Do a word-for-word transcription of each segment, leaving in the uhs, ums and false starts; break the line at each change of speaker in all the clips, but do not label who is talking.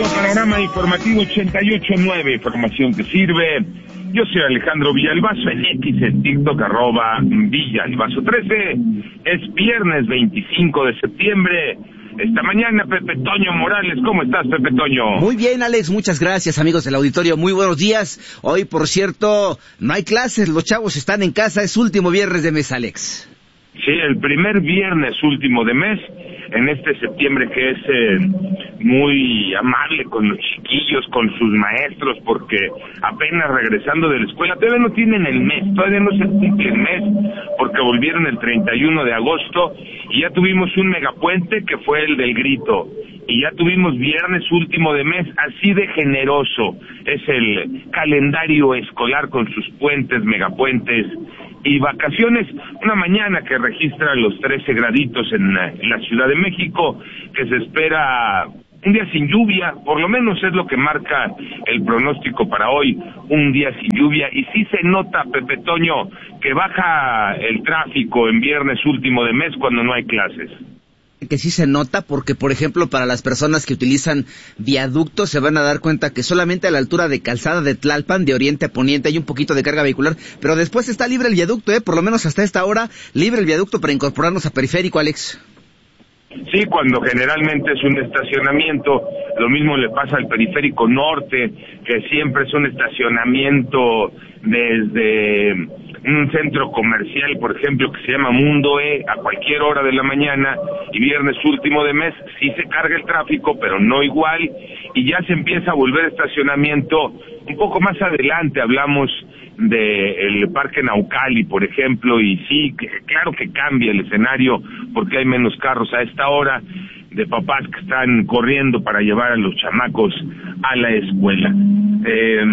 momento, panorama informativo ochenta y ocho punto nueve, información que sirve. Yo soy Alejandro Villalbazo, en X, en TikTok, arroba Villalbazo trece. Es viernes veinticinco de septiembre. Esta mañana, Pepe Toño Morales. ¿Cómo estás, Pepe Toño?
Muy bien, Alex, muchas gracias, amigos del auditorio. Muy buenos días. Hoy, por cierto, no hay clases, los chavos están en casa. Es último viernes de mes, Alex.
Sí, el primer viernes último de mes, en este septiembre que es eh, muy amable con los chiquillos, con sus maestros, porque apenas regresando de la escuela, todavía no tienen el mes, todavía no se cumple el mes, porque volvieron el treinta y uno de agosto, y ya tuvimos un megapuente que fue el del grito, y ya tuvimos viernes último de mes, así de generoso es el calendario escolar con sus puentes, megapuentes y vacaciones. Una mañana que registra los trece graditos en, en la Ciudad de México, que se espera un día sin lluvia, por lo menos es lo que marca el pronóstico para hoy, un día sin lluvia, y sí se nota, Pepe Toño, que baja el tráfico en viernes último de mes cuando no hay clases.
Que sí se nota porque, por ejemplo, para las personas que utilizan viaductos se van a dar cuenta que solamente a la altura de Calzada de Tlalpan, de oriente a poniente, hay un poquito de carga vehicular, pero después está libre el viaducto, ¿eh? Por lo menos hasta esta hora, libre el viaducto para incorporarnos a Periférico, Alex.
Sí, cuando generalmente es un estacionamiento, lo mismo le pasa al Periférico Norte, que siempre es un estacionamiento desde un centro comercial, por ejemplo, que se llama Mundo E, a cualquier hora de la mañana, y viernes último de mes sí se carga el tráfico, pero no igual, y ya se empieza a volver estacionamiento un poco más adelante. Hablamos del Parque Naucali, por ejemplo, y sí, que, claro que cambia el escenario, porque hay menos carros a esta hora, de papás que están corriendo para llevar a los chamacos a la escuela. Eh...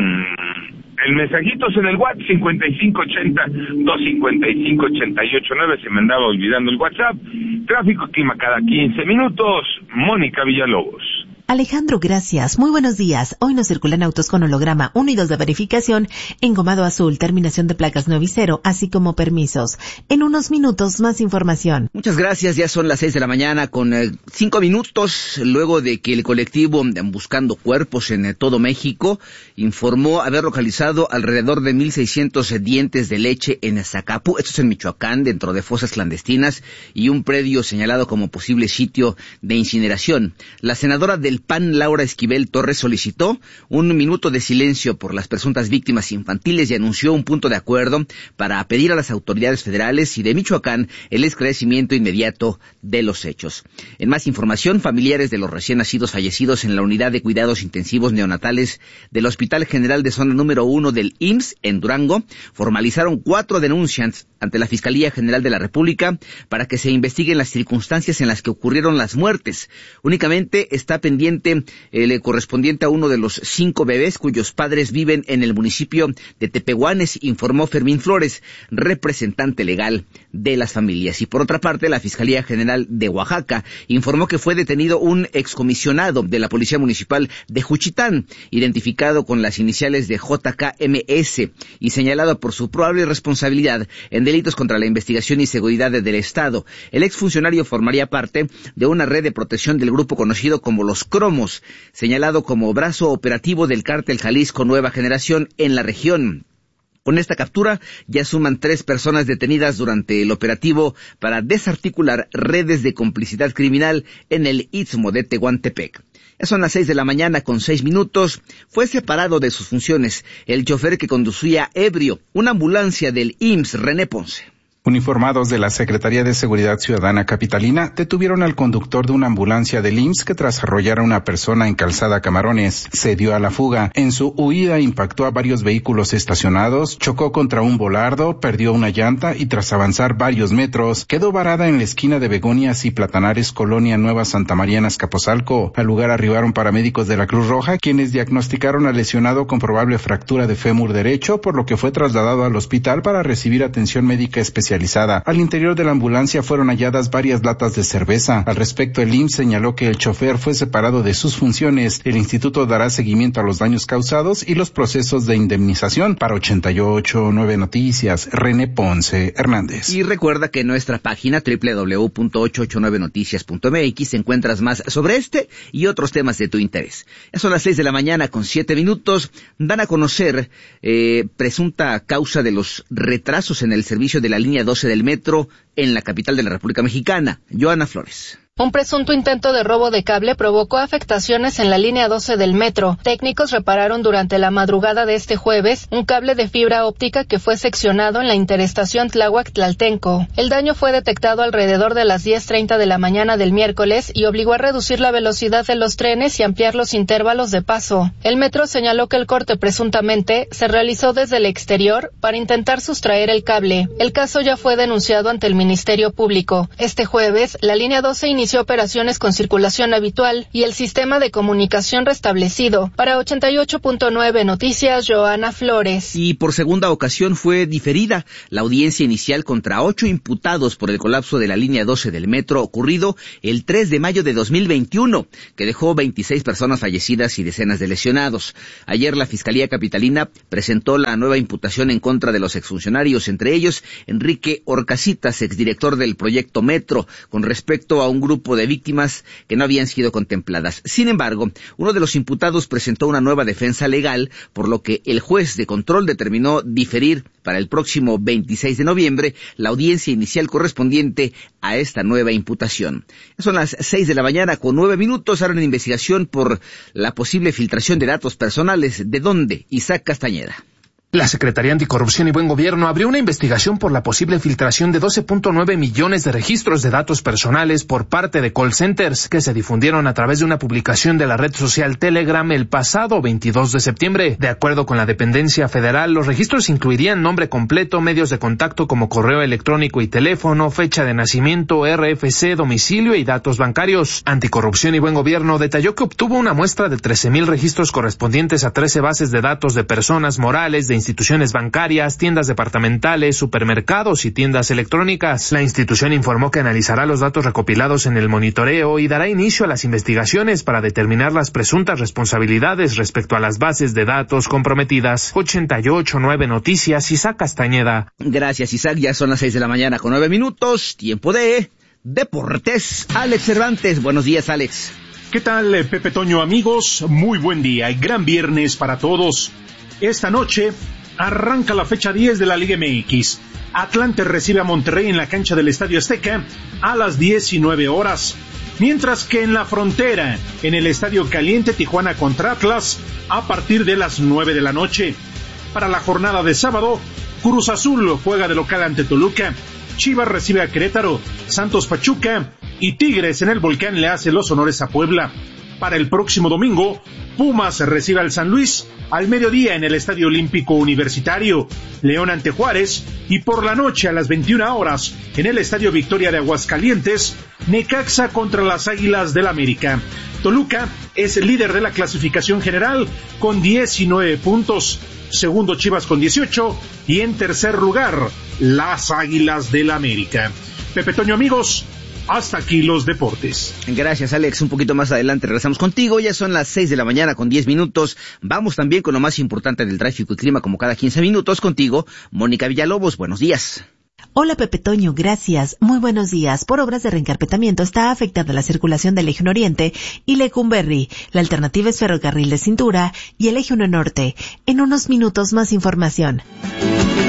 El mensajito es en el WhatsApp cincuenta y cinco ochenta, doscientos cincuenta y cinco, ochenta y ocho nueve, se me andaba olvidando el WhatsApp. Tráfico, clima cada quince minutos. Mónica Villalobos.
Alejandro, gracias. Muy buenos días. Hoy nos circulan autos con holograma uno y dos de verificación, engomado azul, terminación de placas nueve y cero, así como permisos. En unos minutos, más información.
Muchas gracias. Ya son las seis de la mañana con eh, cinco minutos, luego de que el colectivo Buscando Cuerpos en eh, todo México informó haber localizado alrededor de mil seiscientos eh, dientes de leche en Zacapu, esto es en Michoacán, dentro de fosas clandestinas y un predio señalado como posible sitio de incineración. La senadora del P A N, Laura Esquivel Torres, solicitó un minuto de silencio por las presuntas víctimas infantiles y anunció un punto de acuerdo para pedir a las autoridades federales y de Michoacán el esclarecimiento inmediato de los hechos. En más información, familiares de los recién nacidos fallecidos en la unidad de cuidados intensivos neonatales del Hospital General de Zona número uno del I M S S en Durango formalizaron cuatro denuncias ante la Fiscalía General de la República para que se investiguen las circunstancias en las que ocurrieron las muertes. Únicamente está pendiente el correspondiente a uno de los cinco bebés cuyos padres viven en el municipio de Tepehuanes, informó Fermín Flores, representante legal de las familias. Y por otra parte, la Fiscalía General de Oaxaca informó que fue detenido un excomisionado de la Policía Municipal de Juchitán, identificado con las iniciales de J K M S y señalado por su probable responsabilidad en delitos contra la investigación y seguridad del Estado. El exfuncionario formaría parte de una red de protección del grupo conocido como los Cromos, señalado como brazo operativo del cártel Jalisco Nueva Generación en la región. Con esta captura ya suman tres personas detenidas durante el operativo para desarticular redes de complicidad criminal en el Istmo de Tehuantepec. Ya son las seis de la mañana con seis minutos. Fue separado de sus funciones el chofer que conducía ebrio una ambulancia del I M S S, René Ponce.
Uniformados de la Secretaría de Seguridad Ciudadana Capitalina detuvieron al conductor de una ambulancia del I M S S que tras arrollar a una persona en Calzada Camarones se dio a la fuga. En su huida impactó a varios vehículos estacionados, chocó contra un volardo, perdió una llanta y tras avanzar varios metros quedó varada en la esquina de Begonias y Platanares, Colonia Nueva Santa María, Azcapotzalco. Al lugar arribaron paramédicos de la Cruz Roja, quienes diagnosticaron al lesionado con probable fractura de fémur derecho, por lo que fue trasladado al hospital para recibir atención médica especializada especializada. Al interior de la ambulancia fueron halladas varias latas de cerveza. Al respecto, el I M S S señaló que el chofer fue separado de sus funciones. El instituto dará seguimiento a los daños causados y los procesos de indemnización. Para ochenta y ocho punto nueve Noticias, René Ponce Hernández.
Y recuerda que en nuestra página doble u doble u doble u punto ochocientos ochenta y nueve noticias punto m x encuentras más sobre este y otros temas de tu interés. Ya son las seis de la mañana con siete minutos. Dan a conocer eh, presunta causa de los retrasos en el servicio de la línea doce del metro en la capital de la República Mexicana. Joana Flores.
Un presunto intento de robo de cable provocó afectaciones en la línea doce del metro. Técnicos repararon durante la madrugada de este jueves un cable de fibra óptica que fue seccionado en la interestación Tláhuac-Tlaltenco. El daño fue detectado alrededor de las diez treinta de la mañana del miércoles y obligó a reducir la velocidad de los trenes y ampliar los intervalos de paso. El metro señaló que el corte presuntamente se realizó desde el exterior para intentar sustraer el cable. El caso ya fue denunciado ante el Ministerio Público. Este jueves, la línea doce inició Inició operaciones con circulación habitual y el sistema de comunicación restablecido. Para ochenta y ocho punto nueve Noticias, Joana Flores.
Y por segunda ocasión fue diferida la audiencia inicial contra ocho imputados por el colapso de la línea doce del metro ocurrido el tres de mayo de dos mil veintiuno, que dejó veintiséis personas fallecidas y decenas de lesionados. Ayer la Fiscalía Capitalina presentó la nueva imputación en contra de los exfuncionarios, entre ellos Enrique Orcasitas, exdirector del proyecto Metro, con respecto a un grupo de víctimas que no habían sido contempladas. Sin embargo, uno de los imputados presentó una nueva defensa legal, por lo que el juez de control determinó diferir para el próximo veintiséis de noviembre la audiencia inicial correspondiente a esta nueva imputación. Son las seis de la mañana con nueve minutos. Ahora en investigación por la posible filtración de datos personales. ¿De dónde? Isaac Castañeda.
La Secretaría Anticorrupción y Buen Gobierno abrió una investigación por la posible filtración de doce punto nueve millones de registros de datos personales por parte de call centers que se difundieron a través de una publicación de la red social Telegram el pasado veintidós de septiembre. De acuerdo con la dependencia federal, los registros incluirían nombre completo, medios de contacto como correo electrónico y teléfono, fecha de nacimiento, R F C, domicilio y datos bancarios. Anticorrupción y Buen Gobierno detalló que obtuvo una muestra de trece mil registros correspondientes a trece bases de datos de personas morales, de instituciones bancarias, tiendas departamentales, supermercados y tiendas electrónicas. La institución informó que analizará los datos recopilados en el monitoreo y dará inicio a las investigaciones para determinar las presuntas responsabilidades respecto a las bases de datos comprometidas. ochenta y ocho punto nueve Noticias, Isaac Castañeda.
Gracias, Isaac. Ya son las seis de la mañana con nueve minutos. Tiempo de deportes. Alex Cervantes. Buenos días, Alex.
¿Qué tal, Pepe Toño, amigos? Muy buen día y gran viernes para todos. Esta noche arranca la fecha diez de la Liga M X. Atlante recibe a Monterrey en la cancha del Estadio Azteca a las diecinueve horas. Mientras que en la frontera, en el Estadio Caliente, Tijuana contra Atlas, a partir de las nueve de la noche. Para la jornada de sábado, Cruz Azul juega de local ante Toluca, Chivas recibe a Querétaro, Santos Pachuca y Tigres en el Volcán le hace los honores a Puebla. Para el próximo domingo, Pumas recibe al San Luis al mediodía en el Estadio Olímpico Universitario, León ante Juárez, y por la noche a las veintiuna horas en el Estadio Victoria de Aguascalientes, Necaxa contra las Águilas del América. Toluca es el líder de la clasificación general con diecinueve puntos, segundo Chivas con dieciocho y en tercer lugar las Águilas del América. Pepe Toño, amigos, hasta aquí los deportes.
Gracias, Alex. Un poquito más adelante regresamos contigo. Ya son las seis de la mañana con diez minutos. Vamos también con lo más importante del tráfico y clima como cada quince minutos contigo, Mónica Villalobos. Buenos días.
Hola, Pepe Toño, gracias. Muy buenos días. Por obras de reencarpetamiento está afectada la circulación del Eje uno Oriente y Lecumberri. La alternativa es ferrocarril de cintura y el Eje uno Norte. En unos minutos más información.